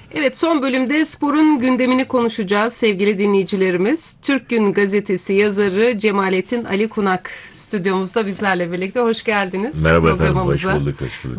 Evet, son bölümde sporun gündemini konuşacağız sevgili dinleyicilerimiz. Türk Gün Gazetesi yazarı Cemalettin Ali Kunak stüdyomuzda bizlerle birlikte. Hoş geldiniz Merhaba efendim, hoş programımıza. bulduk, hoş bulduk.